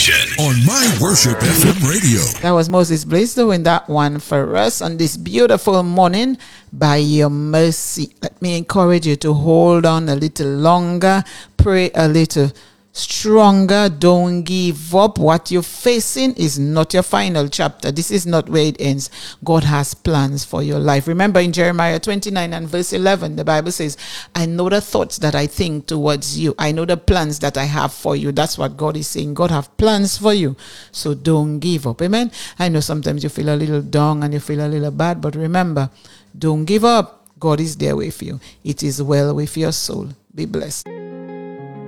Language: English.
station on My Worship FM radio. That was Moses Blaze doing that one for us on this beautiful morning. By your mercy, let me encourage you to hold on a little longer, pray a little stronger. Don't give up. What you're facing is not your final chapter. This is not where it ends. God has plans for your life. Remember in Jeremiah 29 and verse 11, the Bible says, I know the thoughts that I think towards you. I know the plans that I have for you. That's what God is saying. God have plans for you. So don't give up. Amen. I know sometimes you feel a little down and you feel a little bad, but remember, don't give up. God is there with you. It is well with your soul. Be blessed.